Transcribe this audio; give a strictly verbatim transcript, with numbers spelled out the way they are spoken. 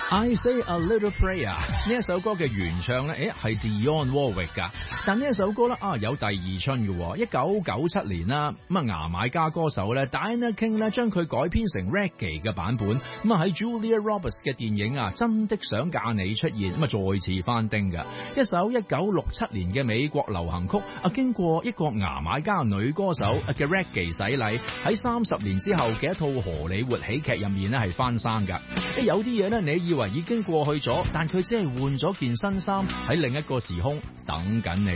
I Say a Little Prayer 呢一首歌嘅原唱咧，誒係 Dionne Warwick 噶，但呢一首歌咧啊有第二春嘅，一九九七年啦，咁啊牙買加歌手咧 Diana King 咧將佢改編成 Reggae 嘅版本，咁啊喺 Julia Roberts 嘅電影啊真的想嫁你出現，咁啊再次翻叮噶，一首一九六七年嘅美國流行曲啊，經過一個牙買加女歌手嘅 Reggae 洗禮，喺三十年之後嘅一套荷里活喜劇入面咧係翻生噶，有啲嘢咧你以為已經過去咗，但佢只係換咗件新衫喺另一個時空等緊你。